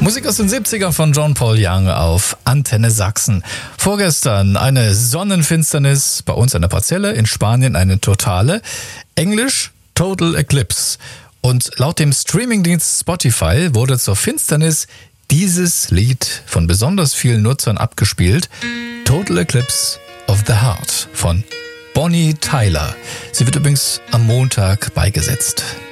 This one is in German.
Musik aus den 70ern von John Paul Young auf Antenne Sachsen. Vorgestern eine Sonnenfinsternis, bei uns eine partielle, in Spanien eine totale. Englisch Total Eclipse. Und laut dem Streamingdienst Spotify wurde zur Finsternis dieses Lied von besonders vielen Nutzern abgespielt. Total Eclipse of the Heart von Bonnie Tyler. Sie wird übrigens am Montag beigesetzt.